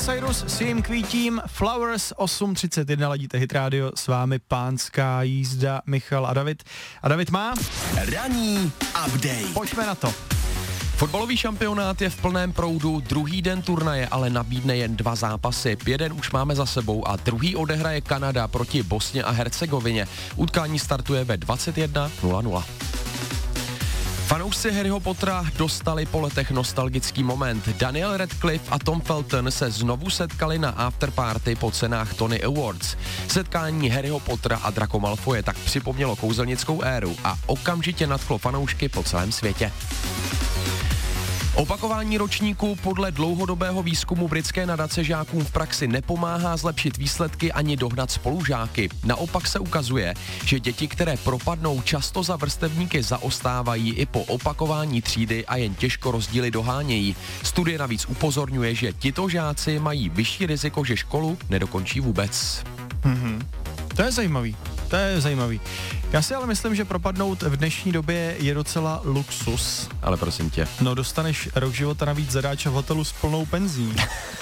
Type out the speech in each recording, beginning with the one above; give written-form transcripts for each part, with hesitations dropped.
Cyrus s jejím kvítím Flowers, 8:31, ladíte Hit Radio, s vámi pánská jízda, Michal a David. A David má? Ranní update. Pojďme na to. Fotbalový šampionát je v plném proudu, druhý den turnaje ale nabídne jen 2 zápasy. Jeden už máme za sebou a druhý odehraje Kanada proti Bosně a Hercegovině. Utkání startuje ve 21:00. Fanoušci Harryho Pottera dostali po letech nostalgický moment. Daniel Radcliffe a Tom Felton se znovu setkali na afterparty po cenách Tony Awards. Setkání Harryho Pottera a Draco Malfoye tak připomnělo kouzelnickou éru a okamžitě nadchlo fanoušky po celém světě. Opakování ročníků podle dlouhodobého výzkumu britské nadace žákům v praxi nepomáhá zlepšit výsledky ani dohnat spolužáky. Naopak se ukazuje, že děti, které propadnou, často za vrstevníky zaostávají i po opakování třídy a jen těžko rozdíly dohánějí. Studie navíc upozorňuje, že tito žáci mají vyšší riziko, že školu nedokončí vůbec. To je zajímavý. Já si ale myslím, že propadnout v dnešní době je docela luxus. Ale prosím tě. No, dostaneš rok života navíc zadáče v hotelu s plnou penzí.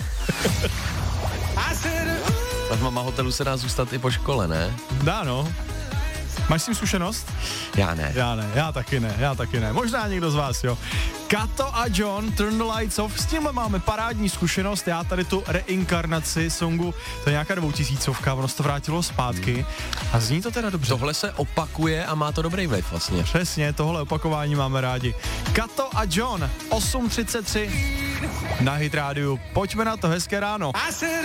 Tak mama hotelu se dá zůstat i po škole, ne? Dá, no. Máš s tím zkušenost? Já ne. Já taky ne. Možná někdo z vás, jo. Kato a John, Turn the Lights Off, s tímhle máme parádní zkušenost, já tady tu reinkarnaci songu, to je nějaká 2000, ono se to vrátilo zpátky a zní to teda dobře. Tohle se opakuje a má to dobrý vliv vlastně. Přesně, tohle opakování máme rádi. Kato a John, 8:33 na Hit Radio, pojďme na to, hezké ráno.